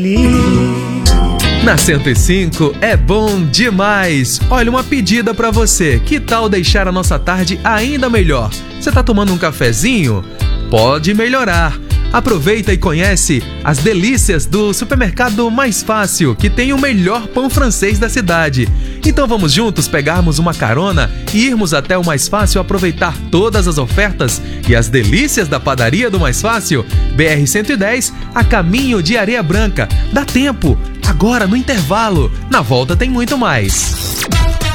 Na 105 é bom demais. Olha, uma pedida pra você. Que tal deixar a nossa tarde ainda melhor? Você tá tomando um cafezinho? Pode melhorar. Aproveita e conhece as delícias do supermercado Mais Fácil, que tem o melhor pão francês da cidade. Então vamos juntos pegarmos uma carona e irmos até o Mais Fácil aproveitar todas as ofertas e as delícias da padaria do Mais Fácil. BR-110, a caminho de Areia Branca. Dá tempo! Agora no intervalo. Na volta tem muito mais.